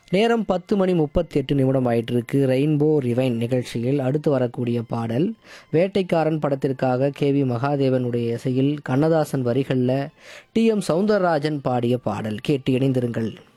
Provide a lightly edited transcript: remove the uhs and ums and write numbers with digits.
நேரம் 10:38 ஆயிட்டிருக்கு. ரெயின்போ ரிவைன் நிகழ்ச்சியில் அடுத்து வரக்கூடிய பாடல் வேட்டைக்காரன் படத்திற்காக KV மகாதேவனுடைய இசையில் கண்ணதாசன் வரிகளில் TM சௌந்தரராஜன் பாடிய பாடல். கேட்டு இணைந்திருங்கள்.